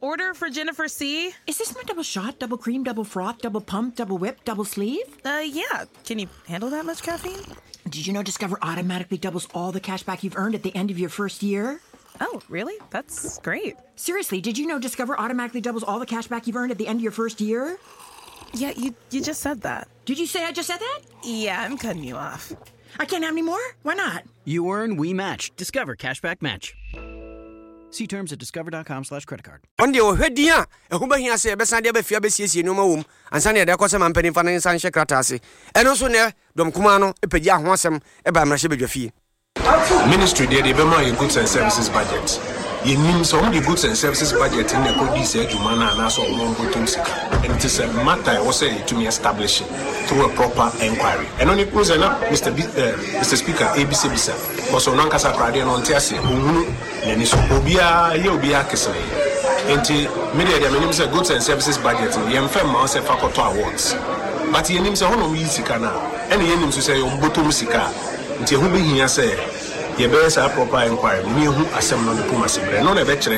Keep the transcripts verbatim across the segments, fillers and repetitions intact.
order for Jennifer C. Is this my double shot, double cream, double froth, double pump, double whip, double sleeve? Uh, yeah. Can you handle that much caffeine? Did you know Discover automatically doubles all the cash back you've earned at the end of your first year? Oh, really? That's great. Seriously, did you know Discover automatically doubles all the cash back you've earned at the end of your first year? Yeah, you, you just said that. Did you say I just said that? Yeah, I'm cutting you off. I can't have any more? Why not? You earn, we match. Discover Cashback Match. See terms at discover.com slash credit card. On the Hedia, a woman here say, Bessandia Befia Bessi, no more, and Sunday, there was a man penny for an San Shakratasi. And also near Dom Kumano, a pedia, Wansam, a Bamashibia fee. Ministry did the Bema goods and services budget. You mean some of the goods and services budget in the body said to Mana and also one good things. And it is a matter I was saying to me establishing through a proper inquiry. And on the cruise, Mister B, uh, Mister Speaker, A B C B S A, was on Nankasa Prade and on Tiasi, who Lenis Obia, Yobia Kessel. And media, the name is a goods and services budget, and the Enfem Mouse and Faculty Awards. But he names a home musica now, and he names to say on Boto Musica, until who be here say. Ye best a proper inquiry. Me who asem no the puma sibre. No na betchere.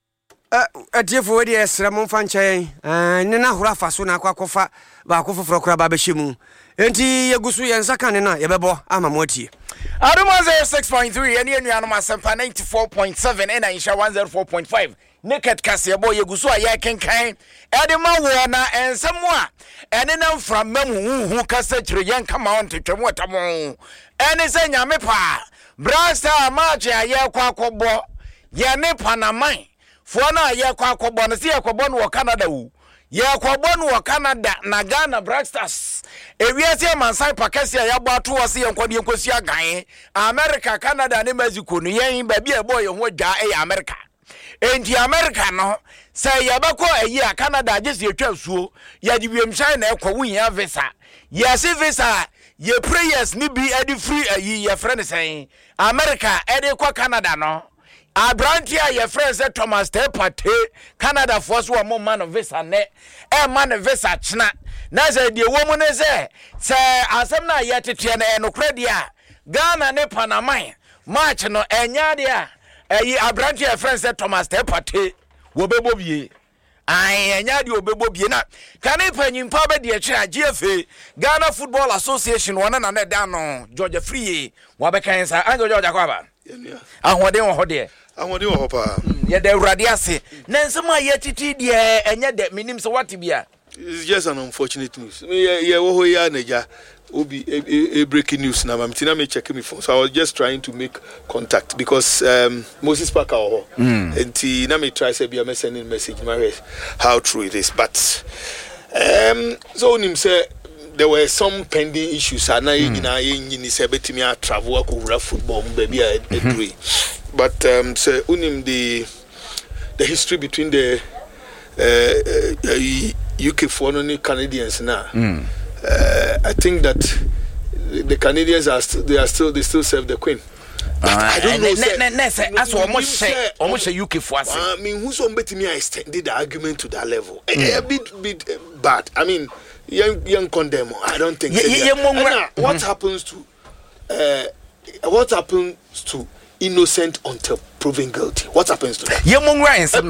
Uh, a dear for the Ramon Fanche, and Nana Hurafa Suna Quacofa, Bacofa Frocra Babeshimu. Enti Yagusu and Sakanina, Yabebo, Amamoti. Adumaze six point three, and Yanama Sampa ninety-four point seven, and Aisha one oh four point five. Naked Cassia boy, Yagusu, Yakin Kain, Edema Warner, and Samoa, and then from Memu who Cassette Yan come on to Chamotamo, and it's a Yamepa. Brasta macha ya kwa kobo ya ne Panamai fona ya kwa kobo na si ya kobo no Canada wu ya kobo no Canada na Ghana Brastas ewiase mansai pakasi ya batu wase yankodi enkosi agan America Canada ne Mexico no yen ba bia boy ho dwa e America enti America no say ya bako eyi a Canada just etwa suo ya diwem China e kwa wu ya visa ya se visa ye prayers ni be edi free ayi ye friend say America edi kwa Canada no abrantia ye friend say Thomas Tepate Canada force wo mo man visa ne e man visa china na say de wo mu ne say say asem na ye tete na enokre dia Ghana ne Panama match no enya dia ayi abrantia friend say Thomas Tepate wo bebo bie Aye, enya di obebo bie na kane panyimpa be de kira G F A Ghana Football Association wana na ne da no George Free wa be kan sa anjo George akwaba ahode wo hode ahode wo hopa ye de urade ase na nsema ye titi de enya de minim so what bia. It's just an unfortunate news. Yeah, yeah, wo ho ya naja obi a breaking news na mamtina me check me phone, so I was just trying to make contact because um Moses Parker oh mm. and na me try say be a sending message my how true it is, but um so him say there were some pending issues and na nyina yin say betimi a travel akowura football baby a edure, but um say unim the the history between the uh, uh, U K for no Canadians now. Mm. Uh, I think that the Canadians are st- they are still they still serve the Queen. Uh, I don't know. As almost say almost a U K for us. I mean, who's on betting me? I extended the argument to that level. Mm. A, a bit, bit uh, bad. I mean, young, young condemn. I don't think. Yeah, yeah, yeah, now, what mm-hmm. happens to uh, what happens to innocent until proven guilty? What happens to that? Yeah,